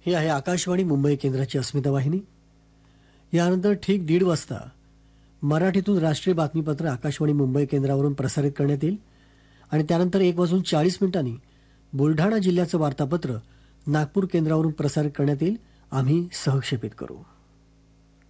ही आहे आकाशवाणी मुंबई केंद्राची अस्मिता वाहिनी. यानंतर ठीक 1:30 वाजता मराठीतून राष्ट्रीय बातमीपत्र आकाशवाणी मुंबई केंद्रावरून प्रसारित करण्यात येईल आणि त्यानंतर 1:40 बुलढाणा जिल्ह्याचं वार्तापत्र नागपूर केंद्रावरून प्रसारित करण्यात येईल. आम्ही सहक्षेपित करू.